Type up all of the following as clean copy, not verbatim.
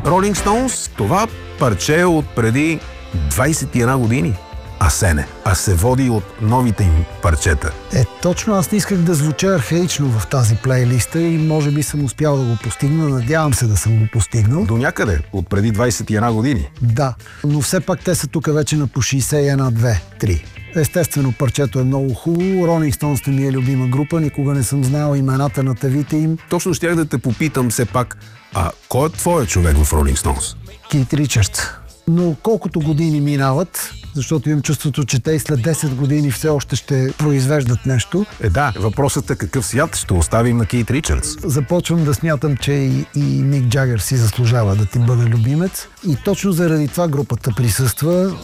Rolling Stones, това парче е от преди 21 години. А се води от новите им парчета. Точно аз не исках да звуча архаично в тази плейлиста и може би съм успял да го постигна. Надявам се да съм го постигнал. До някъде, от преди 21 години. Да, но все пак те са тук вече на по 61, 2, 3. Естествено, парчето е много хубаво. Rolling Stones ми е любима група. Никога не съм знал имената на тавите им. Точно щях да те попитам все пак, кой е твоя човек в Rolling Stones? Кит Ричардс. Но колкото години минават, защото имам чувството, че те и след 10 години все още ще произвеждат нещо. Да, въпросът е какъв свят ще оставим на Кит Ричардс. Започвам да смятам, че и Мик Джагър си заслужава да ти бъде любимец. И точно заради това групата присъства.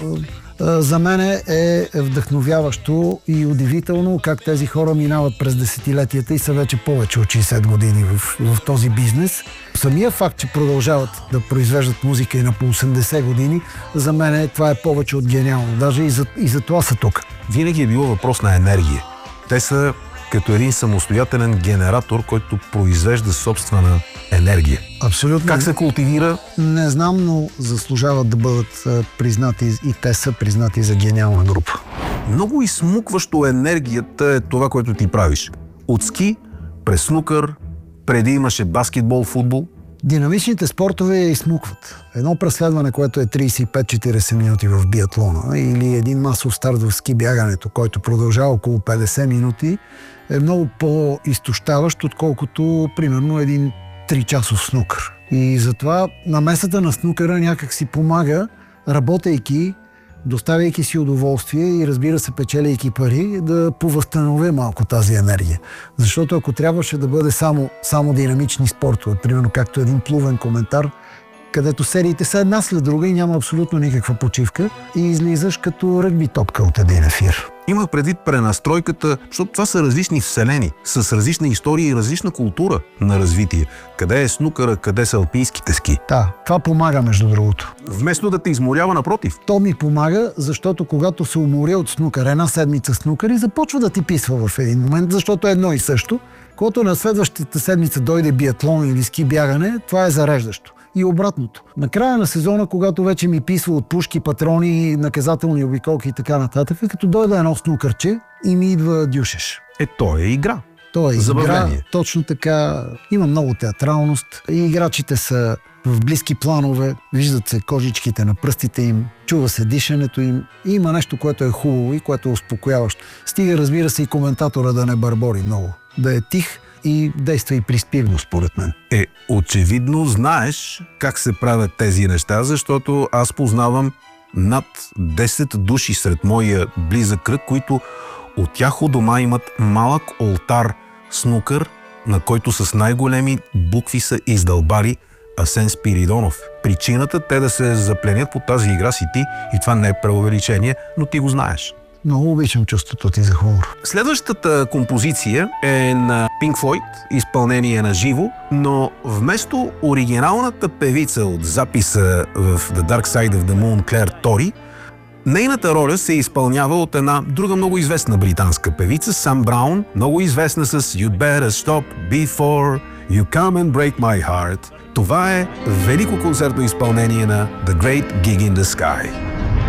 За мен е вдъхновяващо и удивително как тези хора минават през десетилетията и са вече повече от 60 години в този бизнес. Самия факт, че продължават да произвеждат музика и на по 80 години, за мен това е повече от гениално. Даже и за това са тук. Винаги е било въпрос на енергия. Те са като един самостоятелен генератор, който произвежда собствена енергия. Абсолютно. Как се култивира? Не знам, но заслужават да бъдат признати и те са признати за гениална група. Много изсмукващо енергията е това, което ти правиш. От ски, през снукър, преди имаше баскетбол, футбол. Динамичните спортове я изсмукват. Едно преследване, което е 35-40 минути в биатлона или един масов старт в ски бягането, който продължава около 50 минути, е много по-изтощаващ, отколкото примерно един 3-часов снукър. И затова намесата на снукъра някак си помага, работейки, доставяйки си удоволствие и разбира се, печелейки пари, да повъзстановя малко тази енергия. Защото ако трябваше да бъде само динамични спортове, примерно както един плувен коментар, където сериите са една след друга и няма абсолютно никаква почивка и излизаш като ръгби топка от един ефир. Има предвид пренастройката, защото това са различни вселени, с различна история и различна култура на развитие. Къде е снукъра, къде са алпийските ски? Да, това помага между другото. Вместо да те изморява, напротив. То ми помага, защото когато се уморя от снукър, една седмица снукър и започва да ти писва в един момент, защото е едно и също. Когато на следващата седмица дойде биатлон или ски бягане, това е зареждащо. И обратното. Накрая на сезона, когато вече ми писва от пушки, патрони, наказателни обиколки и така нататък, като дойде едно снукърче и ми идва дюшеш. То е игра. То е забавление. Игра, точно така. Има много театралност. И играчите са в близки планове, виждат се кожичките на пръстите им, чува се дишането им. И има нещо, което е хубаво и което е успокояващо. Стига, разбира се, и коментатора да не бърбори много. Да е тих и действа и приспивно, според мен. Очевидно знаеш как се правят тези неща, защото аз познавам над 10 души сред моя близък кръг, които от тях у дома имат малък олтар снукър, на който с най-големи букви са издълбали Асен Спиридонов. Причината те да се запленят по тази игра си ти, и това не е преувеличение, но ти го знаеш. Много обичам чувството ти за хумор. Следващата композиция е на Pink Floyd, изпълнение на живо, но вместо оригиналната певица от записа в The Dark Side of the Moon, Клер Тори, нейната роля се изпълнява от една друга много известна британска певица, Сам Браун, много известна с You Better Stop Before You Come and Break My Heart. Това е велико концертно изпълнение на The Great Gig in the Sky.